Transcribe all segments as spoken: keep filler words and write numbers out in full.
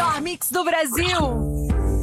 melhor mix do Brasil.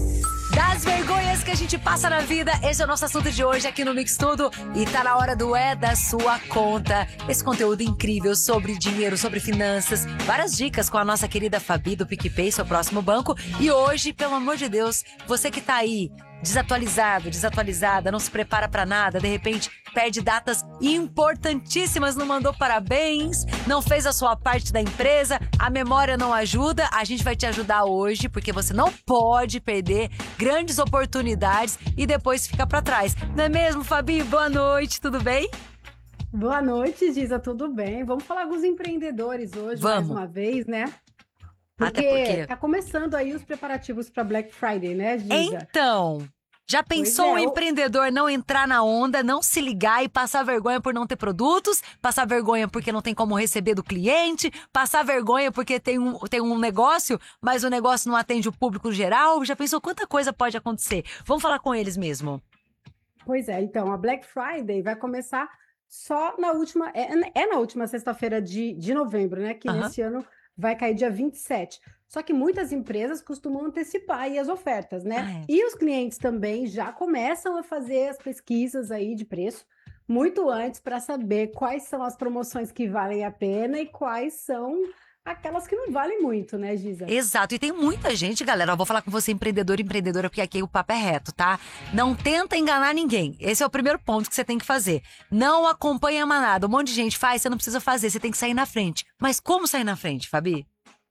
Das vergonhas que a gente passa na vida, esse é o nosso assunto de hoje aqui no Mix Tudo. E tá na hora do É da Sua Conta. Esse conteúdo incrível sobre dinheiro, sobre finanças. Várias dicas com a nossa querida Fabi do PicPay, seu próximo banco. E hoje, pelo amor de Deus, você que tá aí desatualizado, desatualizada, não se prepara pra nada, de repente perde datas importantíssimas, não mandou parabéns, não fez a sua parte da empresa, a memória não ajuda, a gente vai te ajudar hoje, porque você não pode perder grandes oportunidades e depois fica pra trás. Não é mesmo, Fabi? Boa noite, tudo bem? Boa noite, Giza, tudo bem? Vamos falar com os empreendedores hoje, Vamos. mais uma vez, né? Porque, Até porque tá começando aí os preparativos para Black Friday, né, Giza? Então, já pensou Pois um é, o- empreendedor não entrar na onda, não se ligar e passar vergonha por não ter produtos, passar vergonha porque não tem como receber do cliente, passar vergonha porque tem um, tem um negócio, mas o negócio não atende o público geral? Já pensou quanta coisa pode acontecer? Vamos falar com eles mesmo. Pois é, então, a Black Friday vai começar só na última, é, é na última sexta-feira de, de novembro, né? Que Aham. nesse ano vai cair dia vinte e sete. Só que muitas empresas costumam antecipar aí as ofertas, né? Ah, é. E os clientes também já começam a fazer as pesquisas aí de preço muito antes para saber quais são as promoções que valem a pena e quais são aquelas que não valem muito, né, Giza? Exato, e tem muita gente, galera, eu vou falar com você empreendedor e empreendedora, porque aqui o papo é reto, tá? Não tenta enganar ninguém, esse é o primeiro ponto que você tem que fazer. Não acompanha a manada, um monte de gente faz, você não precisa fazer, você tem que sair na frente. Mas como sair na frente, Fabi?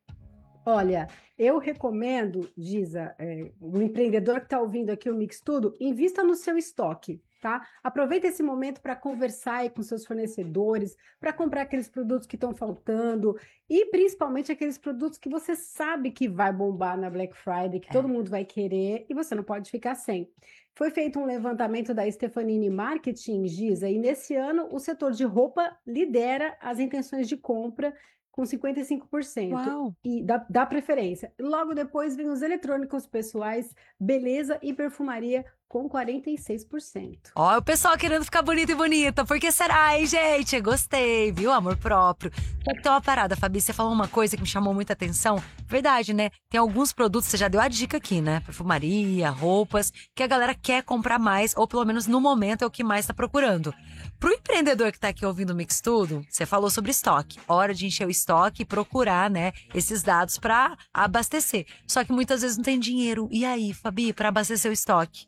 Olha, eu recomendo, Giza, é, o empreendedor que está ouvindo aqui o Mix Tudo, invista no seu estoque, tá? Aproveita esse momento para conversar aí com seus fornecedores, para comprar aqueles produtos que estão faltando e principalmente aqueles produtos que você sabe que vai bombar na Black Friday, que todo mundo vai querer e você não pode ficar sem. Foi feito um levantamento da Stefanini Marketing, Giza, e nesse ano o setor de roupa lidera as intenções de compra com cinquenta e cinco por cento. Uau! E da, da preferência. Logo depois vem os eletrônicos pessoais, beleza e perfumaria com quarenta e seis por cento. Ó, o pessoal querendo ficar bonito e bonita. Por que será, hein, gente? Gostei, viu? Amor próprio. Só que tem uma parada, Fabi, você falou uma coisa que me chamou muita atenção. Verdade, né? Tem alguns produtos, você já deu a dica aqui, né? Perfumaria, roupas, que a galera quer comprar mais, ou pelo menos no momento é o que mais tá procurando. Pro empreendedor que tá aqui ouvindo o Mix Tudo, você falou sobre estoque. Hora de encher o estoque e procurar, né, esses dados pra abastecer. Só que muitas vezes não tem dinheiro. E aí, Fabi, pra abastecer o estoque?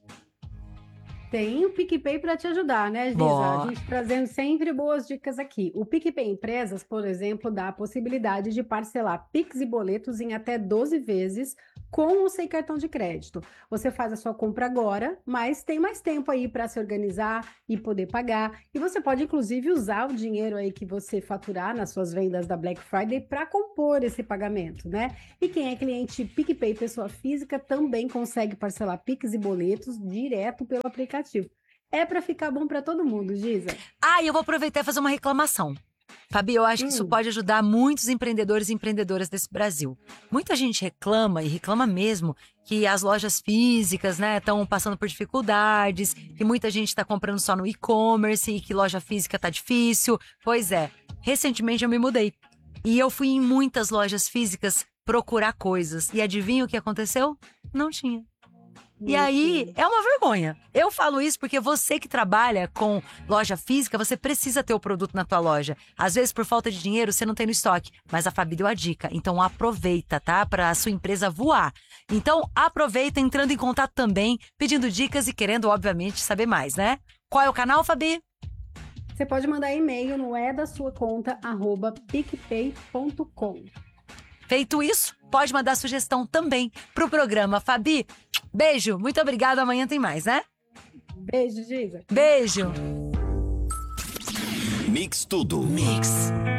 Tem o PicPay para te ajudar, né, Giza? Boa. A gente trazendo sempre boas dicas aqui. O PicPay Empresas, por exemplo, dá a possibilidade de parcelar Pix e boletos em até doze vezes com ou sem cartão de crédito. Você faz a sua compra agora, mas tem mais tempo aí para se organizar e poder pagar. E você pode, inclusive, usar o dinheiro aí que você faturar nas suas vendas da Black Friday para compor esse pagamento, né? E quem é cliente PicPay pessoa física também consegue parcelar Pix e boletos direto pelo aplicativo. É para ficar bom para todo mundo, Giza. Ah, e eu vou aproveitar e fazer uma reclamação. Fabi, eu acho que isso Hum. pode ajudar muitos empreendedores e empreendedoras desse Brasil. Muita gente reclama, e reclama mesmo, que as lojas físicas, né, estão passando por dificuldades, que muita gente está comprando só no e-commerce e que loja física tá difícil. Pois é, recentemente eu me mudei. E eu fui em muitas lojas físicas procurar coisas. E adivinha o que aconteceu? Não tinha. E aí, é uma vergonha. Eu falo isso porque você que trabalha com loja física, você precisa ter o produto na tua loja. Às vezes, por falta de dinheiro, você não tem no estoque. Mas a Fabi deu a dica. Então, aproveita, tá? Para a sua empresa voar. Então, aproveita entrando em contato também, pedindo dicas e querendo, obviamente, saber mais, né? Qual é o canal, Fabi? Você pode mandar e-mail no é da sua conta arroba picpay ponto com. Feito isso, pode mandar sugestão também pro programa. Fabi, beijo. Muito obrigada. Amanhã tem mais, né? Beijo, Giza. Beijo. Mix Tudo. Mix.